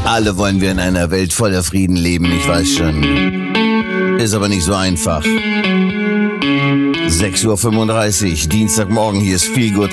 Alle wollen wir in einer Welt voller Frieden leben, ich weiß schon. Ist aber nicht so einfach. 6:35 Uhr, Dienstagmorgen, hier ist Feelgood